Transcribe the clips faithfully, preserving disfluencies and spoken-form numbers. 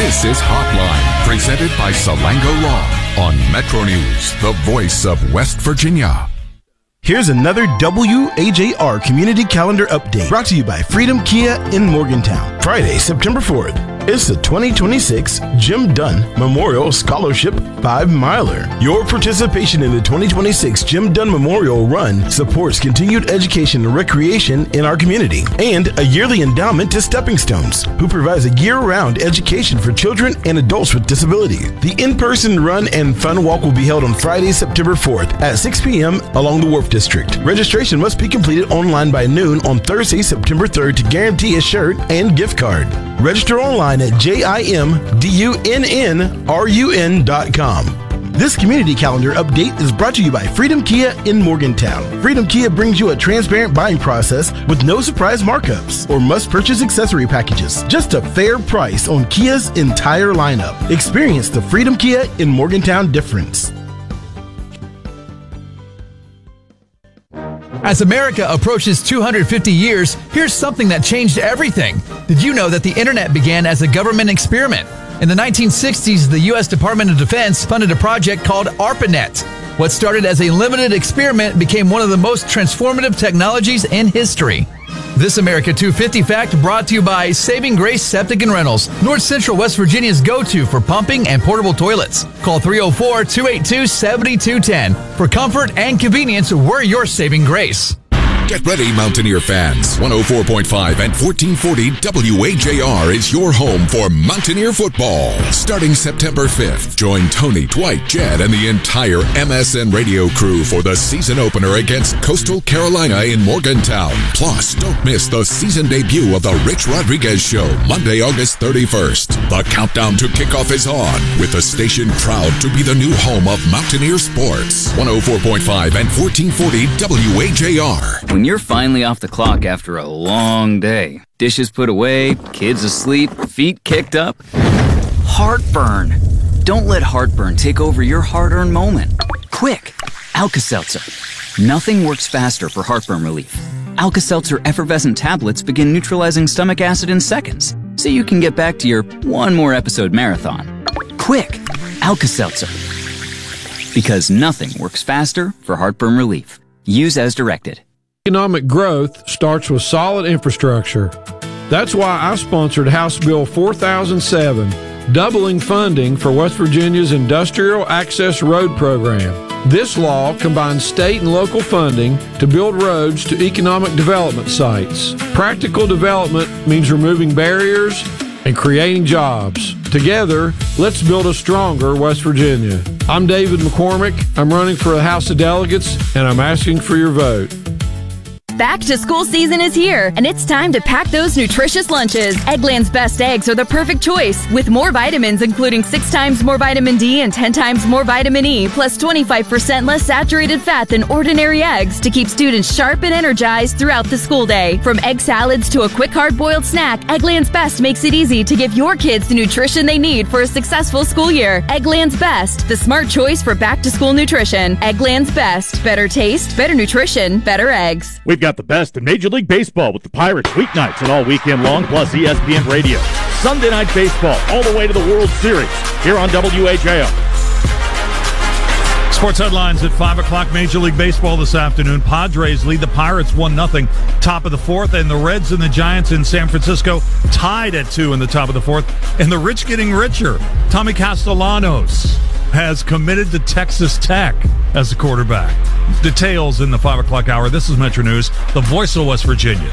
This is Hotline, presented by Salango Law on Metro News, the voice of West Virginia. Here's another W A J R Community Calendar Update brought to you by Freedom Kia in Morgantown. Friday, September fourth. It's the twenty twenty-six Jim Dunn Memorial Scholarship five miler. Your participation in the twenty twenty-six Jim Dunn Memorial Run supports continued education and recreation in our community and a yearly endowment to Stepping Stones, who provides a year-round education for children and adults with disability. The in-person run and fun walk will be held on Friday, September fourth at six p.m. along the Wharf District. Registration must be completed online by noon on Thursday, September third to guarantee a shirt and gift card. Register online at J I M D U N N R U N dot com. This community calendar update is brought to you by Freedom Kia in Morgantown. Freedom Kia brings you a transparent buying process with no surprise markups or must-purchase accessory packages. Just a fair price on Kia's entire lineup. Experience the Freedom Kia in Morgantown difference. As America approaches two hundred fifty years, here's something that changed everything. Did you know that the internet began as a government experiment? In the nineteen sixties, the U S Department of Defense funded a project called ARPANET. What started as a limited experiment became one of the most transformative technologies in history. This America two fifty fact brought to you by Saving Grace Septic and Rentals, North Central West Virginia's go-to for pumping and portable toilets. Call three oh four, two eight two, seven two one zero. For comfort and convenience, we're your Saving Grace. Get ready, Mountaineer fans. one oh four point five and fourteen forty W A J R is your home for Mountaineer football. Starting September fifth, join Tony, Dwight, Jed, and the entire M S N radio crew for the season opener against Coastal Carolina in Morgantown. Plus, don't miss the season debut of the Rich Rodriguez Show, Monday, August thirty-first. The countdown to kickoff is on, with the station proud to be the new home of Mountaineer sports. one oh four point five and fourteen forty W A J R. When you're finally off the clock after a long day, dishes put away, kids asleep, feet kicked up, heartburn. Don't let heartburn take over your hard-earned moment. Quick, Alka-Seltzer. Nothing works faster for heartburn relief. Alka-Seltzer effervescent tablets begin neutralizing stomach acid in seconds, so you can get back to your one more episode marathon. Quick, Alka-Seltzer. Because nothing works faster for heartburn relief. Use as directed. Economic growth starts with solid infrastructure. That's why I sponsored House Bill four thousand seven, doubling funding for West Virginia's Industrial Access Road Program. This law combines state and local funding to build roads to economic development sites. Practical development means removing barriers and creating jobs. Together, let's build a stronger West Virginia. I'm David McCormick. I'm running for the House of Delegates, and I'm asking for your vote. Back to school season is here, and it's time to pack those nutritious lunches. Eggland's Best Eggs are the perfect choice, with more vitamins including six times more vitamin D and ten times more vitamin E, plus twenty-five percent less saturated fat than ordinary eggs to keep students sharp and energized throughout the school day. From egg salads to a quick hard-boiled snack, Eggland's Best makes it easy to give your kids the nutrition they need for a successful school year. Eggland's Best, the smart choice for back-to-school nutrition. Eggland's Best. Better taste, better nutrition, better eggs. We've got the best in Major League Baseball with the Pirates weeknights and all weekend long, plus E S P N Radio. Sunday Night Baseball all the way to the World Series here on W A J R. Sports headlines at five o'clock. Major League Baseball this afternoon. Padres lead the Pirates one nothing. Top of the fourth, and the Reds and the Giants in San Francisco tied at two in the top of the fourth. And the rich getting richer. Tommy Castellanos has committed to Texas Tech as a quarterback. Details in the five o'clock hour. This is Metro News, the voice of West Virginia.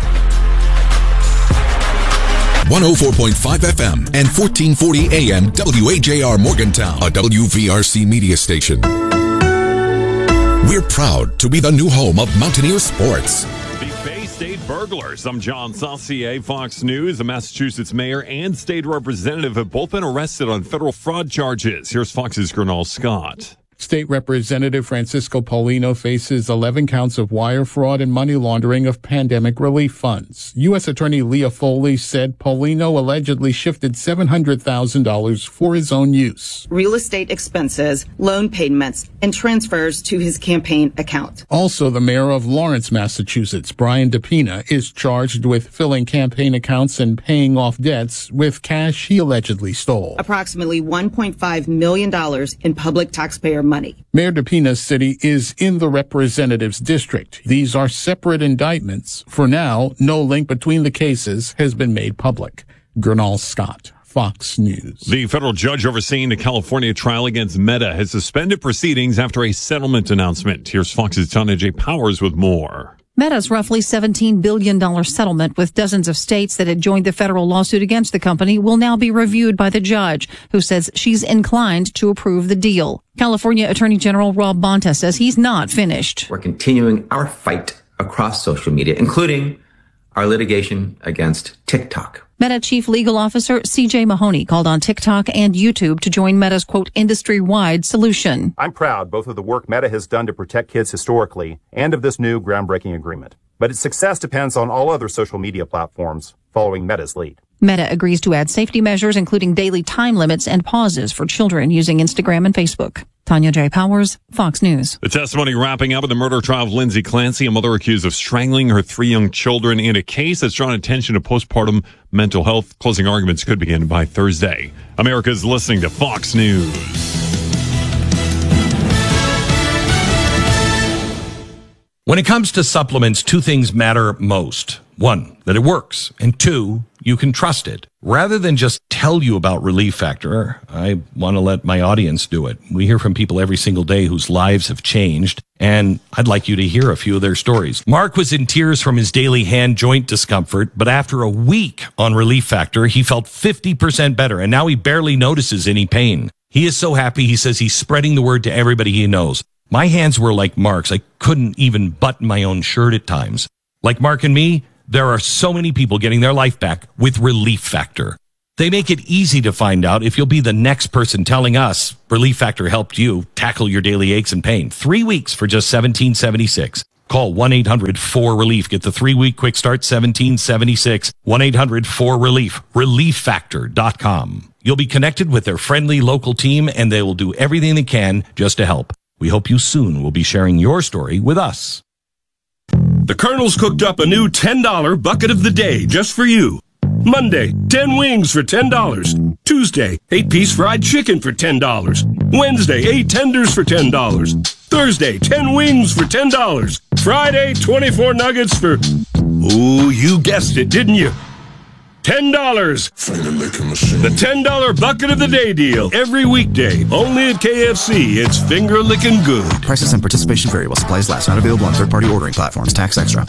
one oh four point five F M and fourteen forty A M W A J R Morgantown, a W V R C media station. We're proud to be the new home of Mountaineer sports. The Bay State Burglars. I'm John Saucier, Fox News. The Massachusetts mayor and state representative have both been arrested on federal fraud charges. Here's Fox's Gernal Scott. State Representative Francisco Paulino faces eleven counts of wire fraud and money laundering of pandemic relief funds. U S Attorney Leah Foley said Paulino allegedly shifted seven hundred thousand dollars for his own use. Real estate expenses, loan payments, and transfers to his campaign account. Also, the mayor of Lawrence, Massachusetts, Brian DePina, is charged with filling campaign accounts and paying off debts with cash he allegedly stole. Approximately one point five million dollars in public taxpayer money. Money. Mayor DePina's city is in the representative's district. These are separate indictments. For now, no link between the cases has been made public. Gernal Scott, Fox News. The federal judge overseeing the California trial against Meta has suspended proceedings after a settlement announcement. Here's Fox's Tanya J. Powers with more. Meta's roughly seventeen billion dollars settlement with dozens of states that had joined the federal lawsuit against the company will now be reviewed by the judge, who says she's inclined to approve the deal. California Attorney General Rob Bonta says he's not finished. We're continuing our fight across social media, including our litigation against TikTok. Meta Chief Legal Officer C J Mahoney called on TikTok and YouTube to join Meta's, quote, industry-wide solution. I'm proud both of the work Meta has done to protect kids historically and of this new groundbreaking agreement. But its success depends on all other social media platforms following Meta's lead. Meta agrees to add safety measures, including daily time limits and pauses for children using Instagram and Facebook. Tanya J. Powers, Fox News. The testimony wrapping up in the murder trial of Lindsay Clancy, a mother accused of strangling her three young children in a case that's drawn attention to postpartum mental health. Closing arguments could begin by Thursday. America's listening to Fox News. When it comes to supplements, two things matter most. One, that it works. And two, you can trust it. Rather than just tell you about Relief Factor, I want to let my audience do it. We hear from people every single day whose lives have changed, and I'd like you to hear a few of their stories. Mark was in tears from his daily hand joint discomfort, but after a week on Relief Factor, he felt fifty percent better, and now he barely notices any pain. He is so happy, he says he's spreading the word to everybody he knows. My hands were like Mark's. I couldn't even button my own shirt at times. Like Mark and me, there are so many people getting their life back with Relief Factor. They make it easy to find out if you'll be the next person telling us Relief Factor helped you tackle your daily aches and pain. Three weeks for just seventeen seventy-six. Call one eight hundred four relief. Get the three-week quick start, seventeen seventy-six. one eight hundred four relief. relief factor dot com. You'll be connected with their friendly local team, and they will do everything they can just to help. We hope you soon will be sharing your story with us. The Colonel's cooked up a new ten dollar bucket of the day just for you. Monday, ten wings for ten dollars. Tuesday, eight piece fried chicken for ten dollars. Wednesday, eight tenders for ten dollars. Thursday, ten wings for ten dollars. Friday, twenty-four nuggets for... Ooh, you guessed it, didn't you? ten dollars. The ten dollar bucket of the day deal. Every weekday. Only at K F C. It's finger licking good. Prices and participation vary while supplies last. Not available on third-party ordering platforms. Tax extra.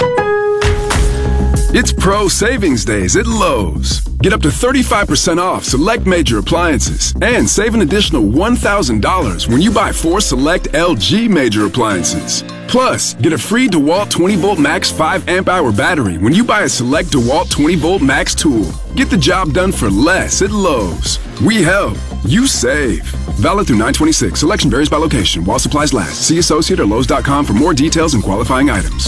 It's Pro Savings Days at Lowe's. Get up to thirty-five percent off select major appliances and save an additional one thousand dollars when you buy four select L G major appliances. Plus, get a free DeWalt twenty volt max five amp hour battery when you buy a select DeWalt twenty volt max tool. Get the job done for less at Lowe's. We help. You save. Valid through nine twenty-six. Selection varies by location. While supplies last. See associate or Lowe's dot com for more details and qualifying items.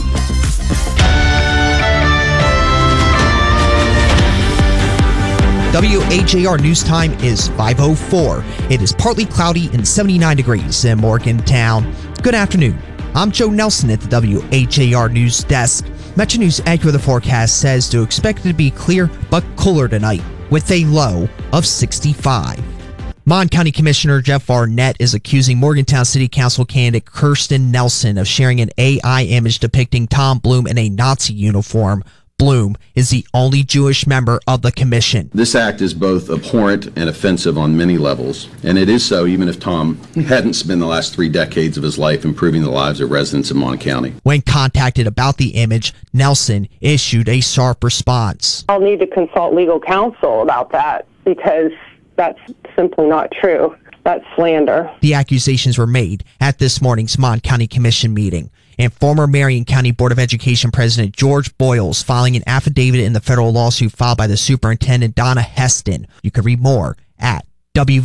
W H A R News Time is five oh four. It is partly cloudy and seventy-nine degrees in Morgantown. Good afternoon. I'm Joe Nelson at the W H A R News Desk. Metro News AccuWeather forecast says to expect it to be clear but cooler tonight with a low of sixty-five. Mon County Commissioner Jeff Arnett is accusing Morgantown City Council candidate Kirsten Nelson of sharing an A I image depicting Tom Bloom in a Nazi uniform. Bloom is the only Jewish member of the commission. This act is both abhorrent and offensive on many levels, and it is so even if Tom hadn't spent the last three decades of his life improving the lives of residents of Mon County. When contacted about the image, Nelson issued a sharp response. I'll need to consult legal counsel about that because that's simply not true. That's slander. The accusations were made at this morning's Mon County Commission meeting. And former Marion County Board of Education President George Boyles filing an affidavit in the federal lawsuit filed by the superintendent Donna Heston. You can read more at W V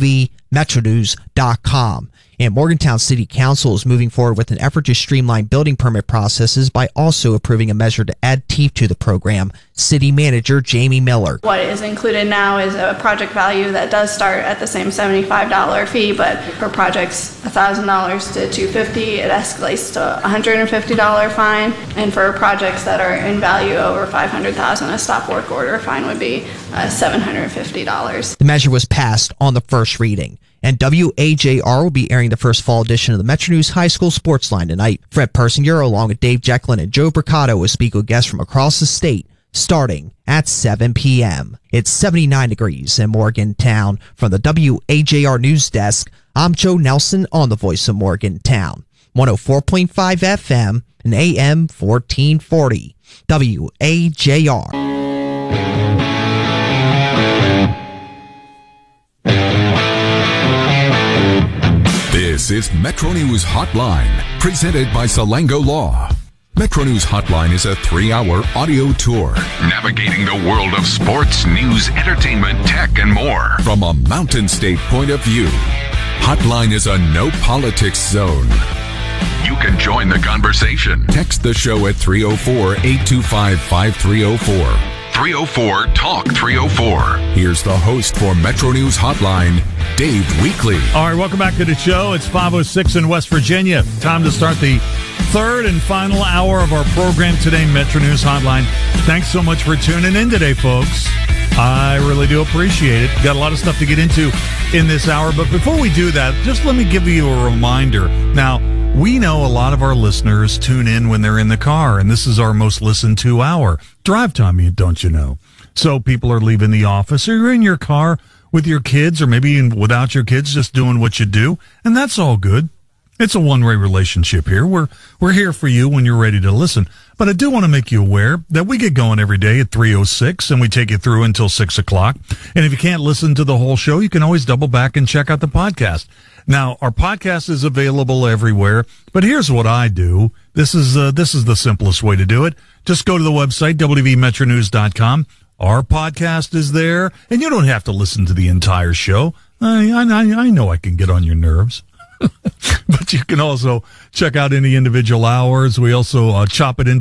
metro news dot com. And Morgantown City Council is moving forward with an effort to streamline building permit processes by also approving a measure to add teeth to the program. City Manager Jamie Miller. What is included now is a project value that does start at the same seventy-five dollars fee, but for projects one thousand dollars to two hundred fifty dollars, it escalates to a one hundred fifty dollars fine. And for projects that are in value over five hundred thousand dollars, a stop work order fine would be uh, seven hundred fifty dollars. The measure was passed on the first reading. And W A J R will be airing the first fall edition of the Metro News High School Sports Line tonight. Fred Persinger, along with Dave Jecklin and Joe Bricado, will speak with guests from across the state, starting at seven p.m. It's seventy-nine degrees in Morgantown. From the W A J R News Desk, I'm Joe Nelson on the Voice of Morgantown. one oh four point five F M and A M fourteen forty. W A J R. This is Metro News Hotline, presented by Salango Law. Metro News Hotline is a three-hour audio tour navigating the world of sports, news, entertainment, tech, and more from a Mountain State point of view. Hotline is a no-politics zone. You can join the conversation. Text the show at three oh four, eight two five, five three oh four. three oh four, talk three oh four. Here's the host for Metro News Hotline, Dave Weekley. All right, welcome back to the show. It's five oh six in West Virginia. Time to start the third and final hour of our program today, Metro News Hotline. Thanks so much for tuning in today, folks. I really do appreciate it. Got a lot of stuff to get into in this hour, but before we do that, just let me give you a reminder. Now, we know a lot of our listeners tune in when they're in the car, and this is our most listened to hour. Drive time, don't you know? So people are leaving the office, or you're in your car with your kids, or maybe without your kids, just doing what you do, and that's all good. It's a one-way relationship here. We're we're here for you when you're ready to listen. But I do want to make you aware that we get going every day at three oh six, and we take you through until six o'clock. And if you can't listen to the whole show, you can always double back and check out the podcast. Now, our podcast is available everywhere, but here's what I do. This is uh, this is the simplest way to do it. Just go to the website, w v metro news dot com. Our podcast is there, and you don't have to listen to the entire show. I, I, I know I can get on your nerves. But you can also check out any individual hours. We also uh, chop it into